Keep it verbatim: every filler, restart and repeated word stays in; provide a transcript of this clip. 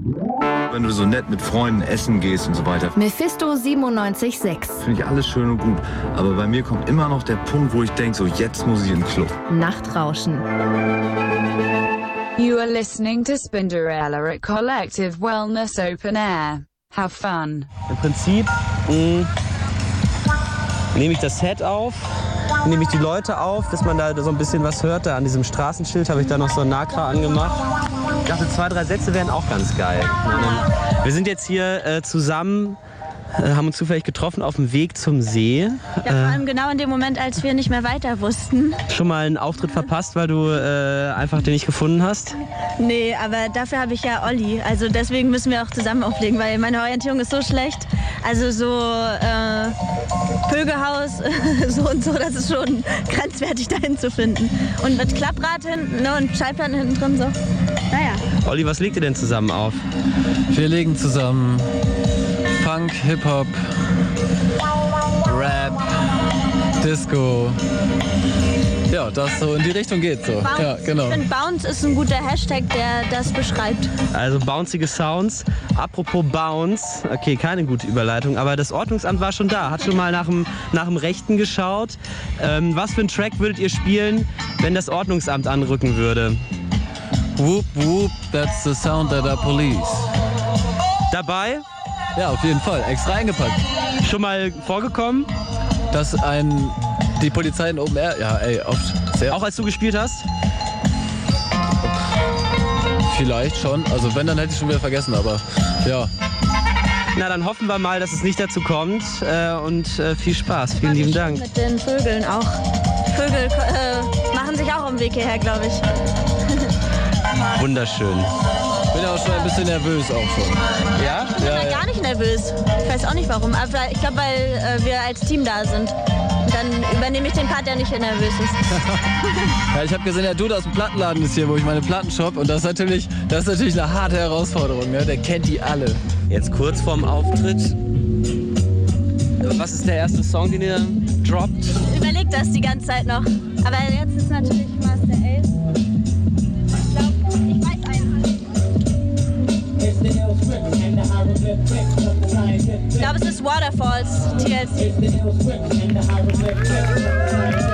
Wenn du so nett mit Freunden essen gehst und so weiter. Mephisto siebenundneunzig Komma sechs. Finde ich alles schön und gut. Aber bei mir kommt immer noch der Punkt, wo ich denke, so jetzt muss ich in den Club. Nachtrauschen. You are listening to Spinderella at Collective Wellness Open Air. Have fun. Im Prinzip mh, nehme ich das Set auf, nehme ich die Leute auf, dass man da so ein bisschen was hört. Da an diesem Straßenschild habe ich da noch so ein Nakra angemacht. Ich dachte, zwei, drei Sätze wären auch ganz geil. Wir sind jetzt hier äh, zusammen, äh, haben uns zufällig getroffen auf dem Weg zum See. Ja, vor allem genau in dem Moment, als wir nicht mehr weiter wussten. Schon mal einen Auftritt verpasst, weil du äh, einfach den nicht gefunden hast? Nee, aber dafür habe ich ja Olli. Also deswegen müssen wir auch zusammen auflegen, weil meine Orientierung ist so schlecht. Also so äh, Pögelhaus, so und so, das ist schon grenzwertig dahin zu finden. Und mit Klapprad hinten, ne, und Schallplatten hinten drin so. Naja. Olli, was legt ihr denn zusammen auf? Wir legen zusammen Funk, Hip-Hop, Rap, Disco. Ja, das so in die Richtung geht so. Bounce. Ja, genau. Ich finde, Bounce ist ein guter Hashtag, der das beschreibt. Also bouncige Sounds. Apropos Bounce, okay, keine gute Überleitung, aber das Ordnungsamt war schon da, hat schon mal nach dem, nach dem Rechten geschaut. Ähm, was für einen Track würdet ihr spielen, wenn das Ordnungsamt anrücken würde? Whoop, whoop, that's the sound of the police. Dabei? Ja, auf jeden Fall, extra eingepackt. Schon mal vorgekommen? Dass ein, die Polizei in Open Air, ja ey, oft. Sehr Auch als du gespielt hast? Vielleicht schon, also wenn, dann hätte ich schon wieder vergessen, aber ja. Na, dann hoffen wir mal, dass es nicht dazu kommt äh, und äh, viel Spaß. Vielen lieben Dank. Mit den Vögeln auch. Vögel äh, machen sich auch am Weg hierher, glaube ich. Wunderschön. Bin ja auch schon ein bisschen nervös auch schon. Ja? Ich bin Ja, da ja. gar nicht nervös. Ich weiß auch nicht warum, aber ich glaube, weil äh, wir als Team da sind. Und dann übernehme ich den Part, der nicht nervös ist. Ja, ich habe gesehen, der Dude aus dem Plattenladen ist hier, wo ich meine Platten shop. Und das ist natürlich, das ist natürlich eine harte Herausforderung. Ne? Der kennt die alle. Jetzt kurz vorm Auftritt. Was ist der erste Song, den ihr droppt? Überleg das die ganze Zeit noch. Aber jetzt ist natürlich Master Ace. Ich glaube, ich weiß einen. Ich glaube, es ist Waterfalls, T L C.